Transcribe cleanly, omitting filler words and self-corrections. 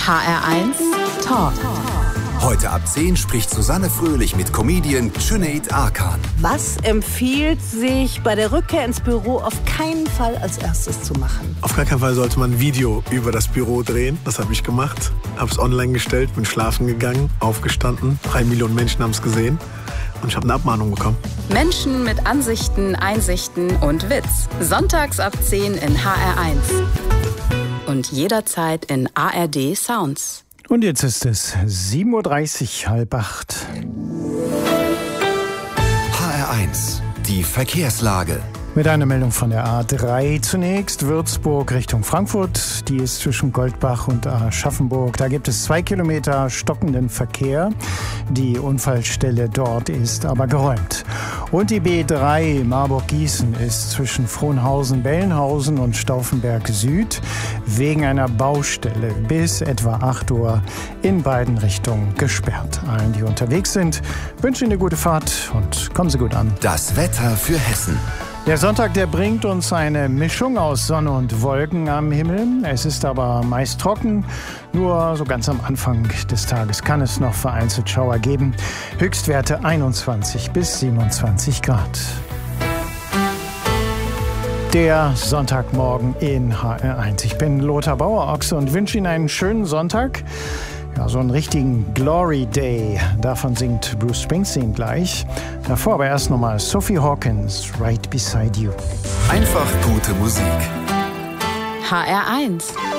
HR1 Talk. Heute ab 10 spricht Susanne Fröhlich mit Comedian Cüneyt Arkan. Was empfiehlt sich bei der Rückkehr ins Büro auf keinen Fall als erstes zu machen? Auf gar keinen Fall sollte man ein Video über das Büro drehen. Das habe ich gemacht. Habe es online gestellt, bin schlafen gegangen, aufgestanden. 3 Millionen Menschen haben es gesehen. Und ich habe eine Abmahnung bekommen. Menschen mit Ansichten, Einsichten und Witz. Sonntags ab 10 in HR1. Und jederzeit in ARD Sounds. Und jetzt ist es 7:30 Uhr, 7:30. HR1, die Verkehrslage. Mit einer Meldung von der A3 zunächst. Würzburg Richtung Frankfurt. Die ist zwischen Goldbach und Aschaffenburg. Da gibt es 2 Kilometer stockenden Verkehr. Die Unfallstelle dort ist aber geräumt. Und die B3 Marburg-Gießen ist zwischen Frohnhausen, Bellenhausen und Stauffenberg Süd wegen einer Baustelle bis etwa 8 Uhr in beiden Richtungen gesperrt. Allen, die unterwegs sind, wünsche Ihnen eine gute Fahrt und kommen Sie gut an. Das Wetter für Hessen. Der Sonntag, der bringt uns eine Mischung aus Sonne und Wolken am Himmel. Es ist aber meist trocken. Nur so ganz am Anfang des Tages kann es noch vereinzelt Schauer geben. Höchstwerte 21 bis 27 Grad. Der Sonntagmorgen in HR1. Ich bin Lothar Bauer-Ochse und wünsche Ihnen einen schönen Sonntag. Ja, so einen richtigen Glory Day. Davon singt Bruce Springsteen gleich. Davor aber erst nochmal Sophie Hawkins, Right Beside You. Einfach gute Musik. HR1.